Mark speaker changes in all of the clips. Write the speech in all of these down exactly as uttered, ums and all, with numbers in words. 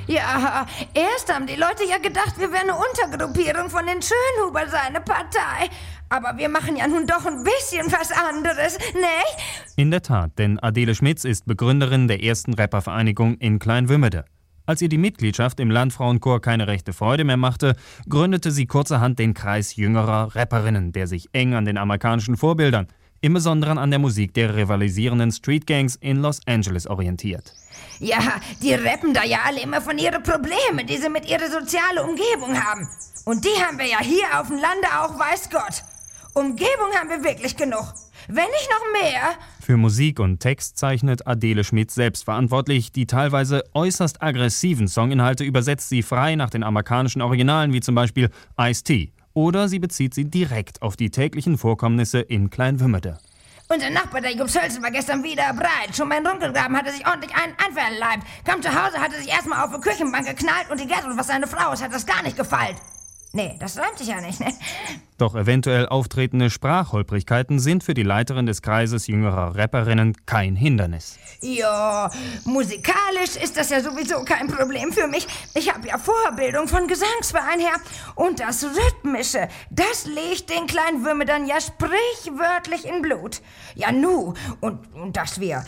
Speaker 1: Ja, erst haben die Leute ja gedacht, wir wären eine Untergruppierung von den Schönhuber, seine Partei. Aber wir machen ja nun doch ein bisschen was anderes, ne?
Speaker 2: In der Tat, denn Adele Schmitz ist Begründerin der ersten Rappervereinigung in Kleinwümmede. Als ihr die Mitgliedschaft im Landfrauenchor keine rechte Freude mehr machte, gründete sie kurzerhand den Kreis jüngerer Rapperinnen, der sich eng an den amerikanischen Vorbildern, im Besonderen an der Musik der rivalisierenden Streetgangs in Los Angeles orientiert.
Speaker 1: Ja, die rappen da ja alle immer von ihren Problemen, die sie mit ihrer sozialen Umgebung haben. Und die haben wir ja hier auf dem Lande auch, weiß Gott. Umgebung haben wir wirklich genug. Wenn nicht noch mehr.
Speaker 2: Für Musik und Text zeichnet Adele Schmitz selbst verantwortlich. Die teilweise äußerst aggressiven Songinhalte übersetzt sie frei nach den amerikanischen Originalen, wie zum Beispiel Ice-T. Oder sie bezieht sie direkt auf die täglichen Vorkommnisse in Kleinwümmede.
Speaker 1: Unser Nachbar, der Jobs Hölzen, war gestern wieder breit. Schon beim Dunkelgraben hatte sich ordentlich einen einverleibt. Kam zu Hause, hatte sich erstmal auf die Küchenbank geknallt und die Gertrud, was seine Frau ist, hat das gar nicht gefallen. Nee, das reimt sich ja nicht, ne?
Speaker 2: Doch eventuell auftretende Sprachholprigkeiten sind für die Leiterin des Kreises jüngerer Rapperinnen kein Hindernis.
Speaker 1: Ja, musikalisch ist das ja sowieso kein Problem für mich. Ich habe ja Vorbildung von Gesangsverein her. Und das Rhythmische, das legt den Kleinwümmedern ja sprichwörtlich in Blut. Ja, nu, und, und dass wir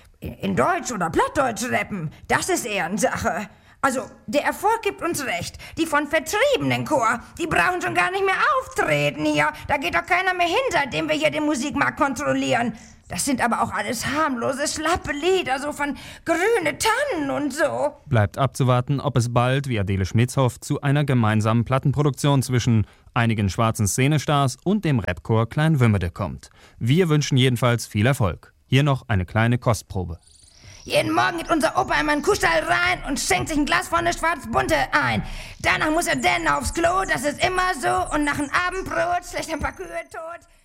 Speaker 1: in Deutsch oder Plattdeutsch rappen, das ist Ehrensache. Also, der Erfolg gibt uns recht. Die von vertriebenen Chor, die brauchen schon gar nicht mehr auftreten hier. Da geht doch keiner mehr hin, seitdem wir hier den Musikmarkt kontrollieren. Das sind aber auch alles harmlose, schlappe Lieder, so von grüne Tannen und so.
Speaker 2: Bleibt abzuwarten, ob es bald, wie Adele Schmitz hofft, zu einer gemeinsamen Plattenproduktion zwischen einigen schwarzen Szenestars und dem Rapchor Kleinwümmede kommt. Wir wünschen jedenfalls viel Erfolg. Hier noch eine kleine Kostprobe.
Speaker 1: Jeden Morgen geht unser Opa in meinen Kuhstall rein und schenkt sich ein Glas von der Schwarzbunte ein. Danach muss er dann aufs Klo, das ist immer so. Und nach dem Abendbrot schlägt ein paar Kühe tot.